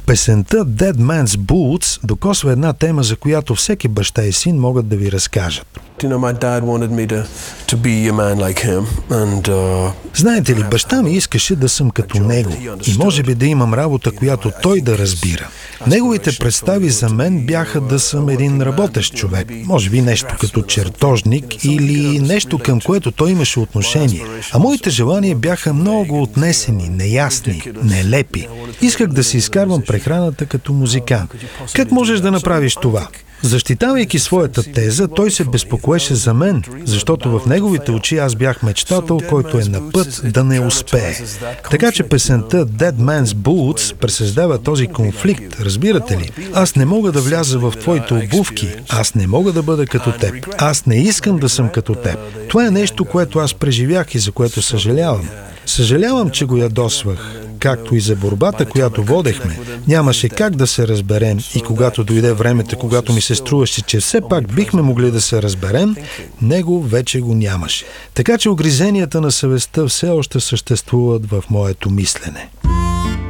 Песента Dead Man's Boots докосва една тема, за която всеки баща и син могат да ви разкажат. Знаете ли, баща ми искаше да съм като него и може би да имам работа, която той да разбира. Неговите представи за мен бяха да съм един работещ човек, може би нещо като чертожник или нещо, към което той имаше отношение. А моите желания бяха много отнесени, неясни, нелепи. Исках да си изкарвам прехраната като музикант. Как можеш да направиш това? Защитавайки своята теза, той се безпокоеше за мен, защото в неговите очи аз бях мечтател, който е на път да не успее. Така че песента Dead Man's Boots пресъздава този конфликт, разбирате ли? Аз не мога да вляза в твоите обувки, аз не мога да бъда като теб, аз не искам да съм като теб. Това е нещо, което аз преживях и за което съжалявам. Съжалявам, че го ядосвах, както и за борбата, която водехме. Нямаше как да се разберем и когато дойде времето, когато ми се струваше, че все пак бихме могли да се разберем, него вече го нямаше. Така че огризенията на съвестта все още съществуват в моето мислене.